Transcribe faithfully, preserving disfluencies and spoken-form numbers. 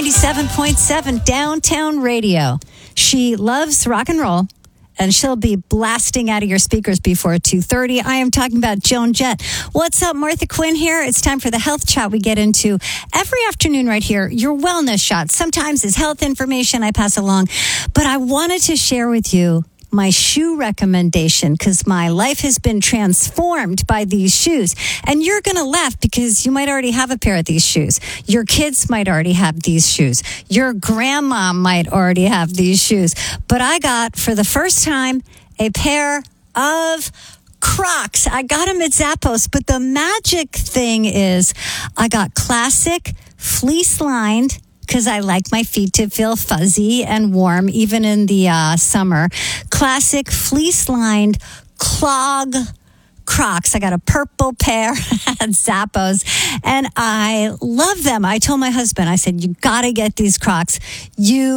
ninety-seven point seven Downtown Radio. She loves rock and roll, and she'll be blasting out of your speakers before two thirty. I am talking about Joan Jett. What's up, Martha Quinn here? It's time for the health chat we get into every afternoon right here. Your wellness shot. Sometimes it's health information I pass along, but I wanted to share with you my shoe recommendation because my life has been transformed by these shoes. And you're going to laugh because you might already have a pair of these shoes. Your kids might already have these shoes. Your grandma might already have these shoes. But I got, for the first time, a pair of Crocs. I got them at Zappos, but the magic thing is I got classic fleece-lined, because I like my feet to feel fuzzy and warm, even in the uh, summer. Classic fleece-lined clog Crocs. I got a purple pair at Zappos, and I love them. I told my husband, I said, you got to get these Crocs. You